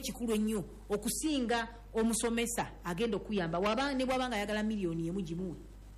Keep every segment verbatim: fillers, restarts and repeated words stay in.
ekikulu ennyo okusinga omusomesa agenda okuyamba waba ne bwabanga ayagala miliyoni emu gimuwe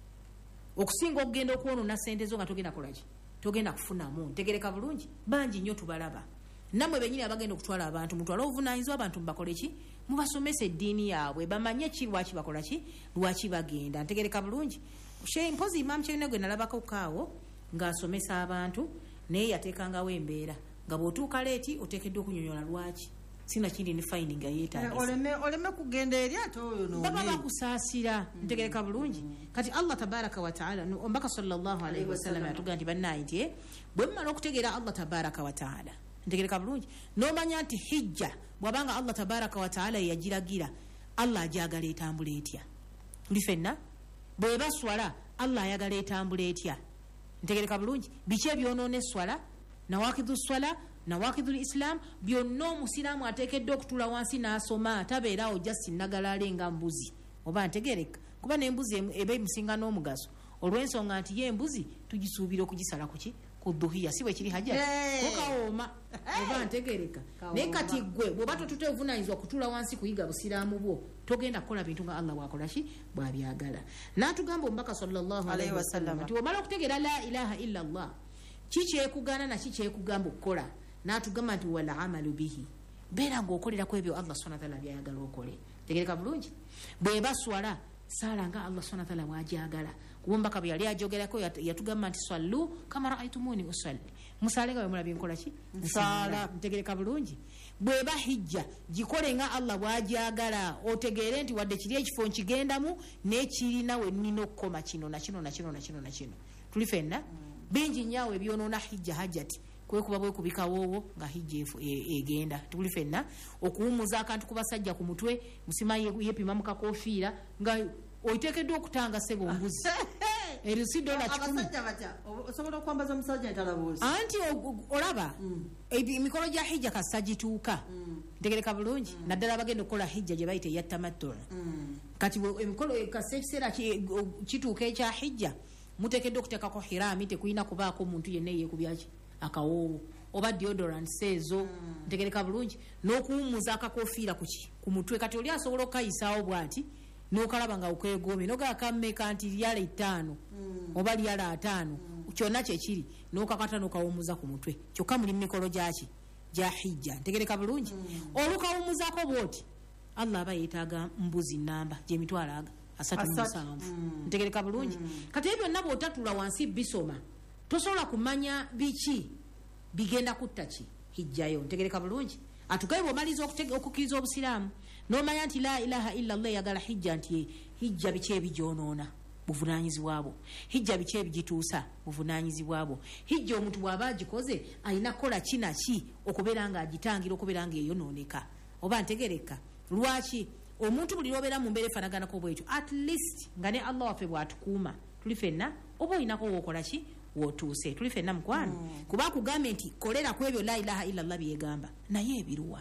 okusinga okugenda okwonoona ssente zo nga togenda kolaki togenda kufunamu. Ntegereka bulungi bangi nnyo tubalaba nammwe bennyini abagenda okutwala abantu mutwala obuvunaanyizibwa abantu mubakole ki mubasomesa eddiini yaabwe bamanye ki lwaki bakola ki lwaki bagenda. Ntegereka bulungi she mpozi Imam Kyerina gwe nalabako kaawo ng'asomesa abantu naye yateekangawo embeera nga bw'otuuka leeti oteekeddwa okunyonyola lwaki sina kindi ni finding ayetaagisa oleme oleme kugenda eri ate oyo no baba bakusaasira. Ntegereka bulungi kati Allah tabaraka wa taala ombaka sallallahu alaihi wasallam atuga nti bannaye nti bwe mmala okutegeera Allah tabaraka wa taala ntegereka bulungi n'omanya nti hijja bw'abanga Allah tabaraka wa taala yagiragira Allah ajagala etambula etya tuli fenna bwe baswala Allah ayagala etambula etya. Ntegereka bulungi biki ebyonoona eswala nawakidhu swala nawakidhu islam byonna omusiraamu ateekeddwa okutula wansi n'asoma tabeerawo just nnagalale nga mbuzi oba ntegereka kuba n'embuzi eba emusinga n'omugaso olw'ensonga nti ye embuzi tugisuubira okugisala kuki ku dhuhiya si bwe kiri hajja kokawooma oba ntegereka naye kati ggwe bw'oba totute obuvunaanyizibwa kutula wansi kuyiga busiraamu bwo togenda kukola bintu nga Allah bwakola ki bw'abyagala. N'atugamba omubaka sallallahu alaihi wasallam nti omala okutegeera la ilaha illa Allah kikyekugaana na kikyekugamba okukola n'atugamba nti wal amalu bihi beera ng'okolera ku ebyo Allah subhanahu wa ta'ala byayagala okole. Tegereka bulungi bwe baswala sala nga Allah subhanahu wa ta'ala bw'ajagala kuba omubaka bwe yali ajogerako yatugamba nti sallu kama ra'aytumuni usalli musale nga bwe mulabye nkola ki nsala. Ntegereka bulungi bwe bahijja gikole nga Allah bw'ajagala otegeere nti wadde kiri ekifo nkigendamu n'ekirina we nnina okukoma kino na kino na kino na kino na kino tuli fenna bingi nnyawo ebyonoona hijja hajjati kwekuba bwekubikawoowo nga hijja efu egenda tuli fenna okuwumuza akantu ku basajja ku mutwe musima yepima mu kakofiira nga oiteekeddwa okutanga sebo mbuzi erisidola kikumi osobola okwambaza omusajja entalabuusi anti olaba emikolo gya hijja kasagituuka ntegereka bulungi naddala bagenda okukola hijja gye bayita eyattamattu kati emikolo kasekiseera kituuka ekya hijja muteekeddwa okuteekako hiraami tekulina kubaako omuntu yenna eyeekubyaki akawoowo oba deodorant seezo ntegereka bulungi n'okuwumuza akakofiira kuki ku mutwe kati oli asobola okukayisaawo bw'ati n'okalaba nga okwegombe n'ogakammeka nti lyala ettaano oba lyala ataano kyonna kyekiri n'okakata n'okawumuza ku mutwe kyokka muli mikolo gyaki gya hijja ntegereka bulungi olukawumuzaako bw'oti Allah aba yeetaaga mbuzi nnamba gyemitwalo aga asatu musanvu ntegereka bulungi kati ebyo byonna bw'otatula wansi bisoma tosobola kumanya biki bigenda kutta ki hijjayo ntegereka bulungi atugaye bw'omaliza okukkiriza obusiraamu n'omanya nti la ilaha illa Allah yagala hijja nti hijja biki ebigyonoona buvunaanyizibwa bwo hijja biki ebigituusa buvunaanyizibwa bwo hijja omuntu bw'aba agikoze alina kukola ki na ki okubeera nga agitangira okubeera nga eyonooneka oba ntegereka lwaki omuntu buli lwobeera mu mbeera efaanaganako bwekyo at least nga ne Allah waffe bw'atukuuma tuli fenna oba olinako wookola ki wotuuse tuli fenna mukwano mm. kuba akugambye nti kolera ku ebyo la ilaha illa Allah byegamba naye ebiruwa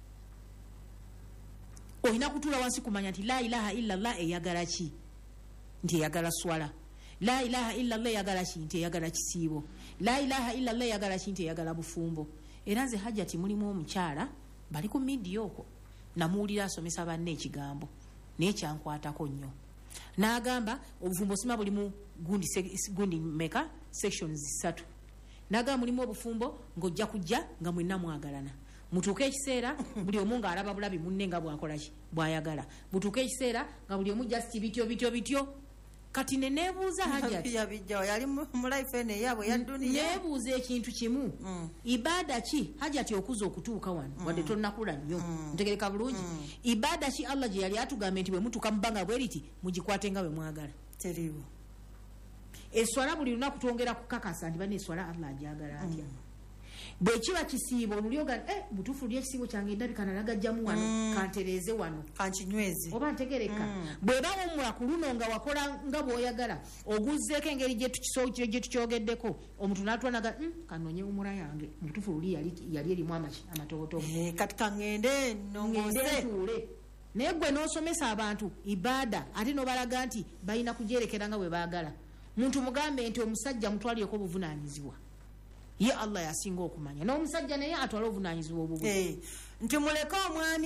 olina kutula wansi kumanya nti la ilaha illa Allah eyagala ki nti eyagala swala la ilaha illa Allah eyagala ki nti eyagala kisiibo la ilaha illa Allah eyagala ki nti eyagala bufumbo. Era nze hajjati mulimu omukyala bali ku midiya okwo namuwulira asomesa banne ekigambo naye kyankwatako nnyo n'agamba obufumbo sima bulimu gundi, gundi meka sections zisatu n'agamba mulimu obufumbo ng'ojja kujja nga mwenna mwagalana mutuuke ekiseera buli omu ng'alaba bulabi munne nga bwakola ki bw'ayagala butuuke ekiseera nga buli omu just bityo bityo bityo kati ne neebuuza hajjati yali mu life ene yabwe ya dunia neebuuza ekintu kimu mm. ibada ki hajjati okuza okutuuka wano mm. wadde tonnakula nnyo mm. ntegereka bulungi mm. ibada ki Allah gye yali atugambye nti bwe mutuuka mu bbanga bwe riti mugikwate nga bwe mwagala teriwo eswala buli lunaku twongera kukakasa nti bane eswala Allah agyagala atya mm. bwe kiba kisiibo olulyoga eh butufu ly'ekisiibo kyange ndabika nalagajjamu wano mm. kantereze wano kankinyweze oba ntegereka mm. bwe bawomula ku luno nga wakola nga bw'oyagala oguzzeeko engeri gye tukyogeddeko omuntu n'atwanaga mm, kanonye umura yange butufu luli yali yali erimu amaki amatobotobo eh, kati kangende nongose ntuule naye gwe n'osomesa abantu ibada ate n'obalaga nti balina kugyerekera nga bwe baagala muntu mugambe nti omusajja mutwalireko obuvunaanyizibwa ye Allah yasinga okumanya n'omusajja naye atwala obuvunaanyizibwa obubwe nti muleka omwami